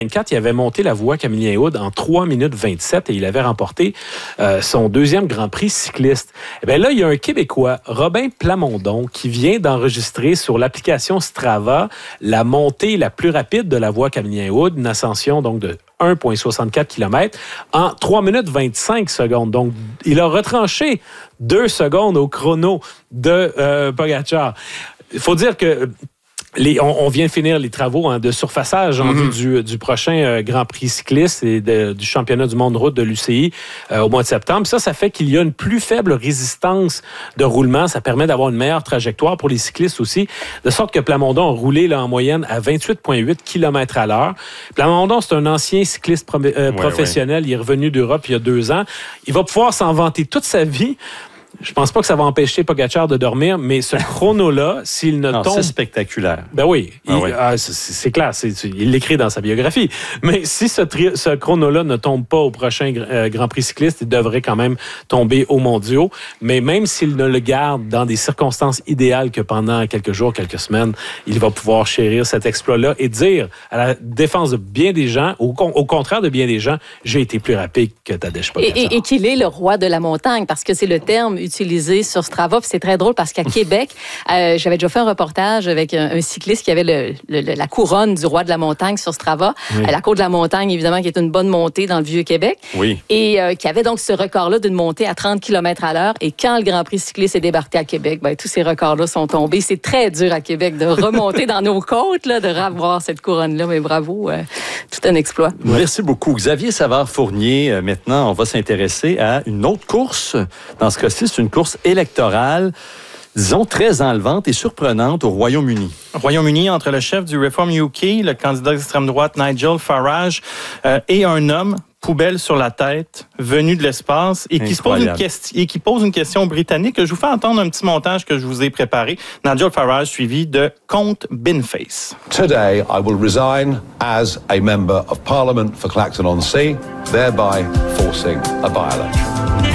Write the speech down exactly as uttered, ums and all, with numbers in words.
vingt-quatre, il avait monté la voie Camillien-Houde en trois minutes vingt-sept et il avait remporté euh, son deuxième Grand Prix cycliste. Eh bien là, il y a un Québécois, Robin Plamondon, qui vient d'enregistrer sur l'application Strava la montée la plus rapide de la voie Camillien-Houde, une ascension donc de un virgule soixante-quatre kilomètres en trois minutes vingt-cinq secondes. Donc, il a retranché deux secondes au chrono de euh, Pogačar. Il faut dire que Les, on, on vient de finir les travaux hein, de surfaçage en vue mm-hmm. du, du prochain euh, Grand Prix cycliste et de, du championnat du monde route de l'U C I euh, au mois de septembre. Ça, ça fait qu'il y a une plus faible résistance de roulement. Ça permet d'avoir une meilleure trajectoire pour les cyclistes aussi, de sorte que Plamondon a roulé là, en moyenne à vingt-huit virgule huit kilomètres à l'heure. Plamondon, c'est un ancien cycliste pro- euh, professionnel. Ouais, ouais. Il est revenu d'Europe il y a deux ans. Il va pouvoir s'en vanter toute sa vie. Je pense pas que ça va empêcher Pogačar de dormir, mais ce chrono-là, s'il ne non, tombe... c'est spectaculaire. Ben oui, ah il, oui. Ah, c'est, c'est clair, c'est, il l'écrit dans sa biographie. Mais si ce, tri- ce chrono-là ne tombe pas au prochain euh, Grand Prix cycliste, il devrait quand même tomber aux mondiaux. Mais même s'il ne le garde dans des circonstances idéales que pendant quelques jours, quelques semaines, il va pouvoir chérir cet exploit-là et dire à la défense de bien des gens, au, au contraire de bien des gens, j'ai été plus rapide que Tadej Pogačar. Et, et, et qu'il est le roi de la montagne, parce que c'est le terme utilisé sur Strava. Puis c'est très drôle parce qu'à Québec, euh, j'avais déjà fait un reportage avec un, un cycliste qui avait le, le, la couronne du roi de la montagne sur Strava. Oui. À la Côte de la Montagne, évidemment, qui est une bonne montée dans le Vieux-Québec. Oui. Et euh, qui avait donc ce record-là d'une montée à trente kilomètres à l'heure. Et quand le Grand Prix cycliste est débarqué à Québec, ben, tous ces records-là sont tombés. C'est très dur à Québec de remonter dans nos côtes, là, de revoir cette couronne-là. Mais bravo, euh, tout un exploit. Merci beaucoup. Xavier Savard-Fournier, euh, maintenant, on va s'intéresser à une autre course. Dans ce cas-ci, c'est une course électorale, disons, très enlevante et surprenante au Royaume-Uni. Royaume-Uni, entre le chef du Reform U K, le candidat d'extrême droite Nigel Farage, euh, et un homme, poubelle sur la tête, venu de l'espace, et qui, se pose une question, et qui pose une question britannique. Je vous fais entendre un petit montage que je vous ai préparé. Nigel Farage, suivi de Comte Binface. Today, I will resign as a member of Parliament for Clacton-on-Sea, thereby forcing a by-election.